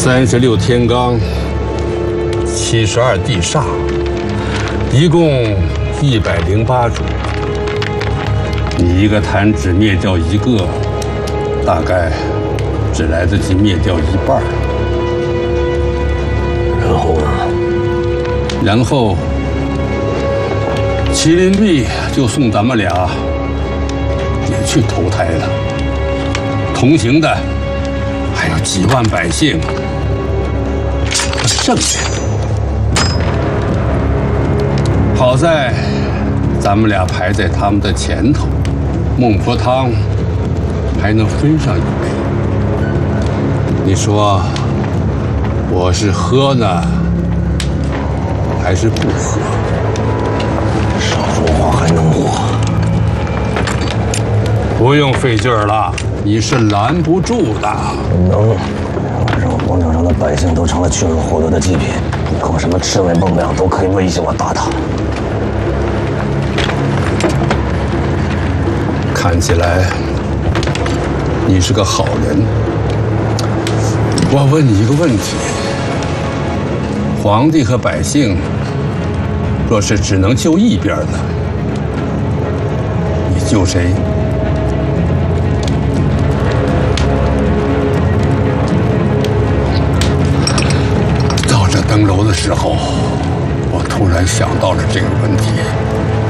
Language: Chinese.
36天罡，72地煞，一共108主。你一个坛只灭掉一个，大概只来得及灭掉一半。 然后呢？ 然后，麒麟臂就送咱们俩也去投胎了。同行的还有几万百姓和圣人。好在咱们俩排在他们的前头，孟婆汤还能分上一杯。你说我是喝呢，还是不喝？ 少说话还能活？ 不用费劲儿了，你是拦不住的。 能，让广场上的百姓都成了巨人获得的祭品，以后什么魑魅魍魉都可以威胁我打他。 看起来你是个好人。我问你一个问题：皇帝和百姓若是只能救一边的，你救谁？到这登楼的时候，我突然想到了这个问题。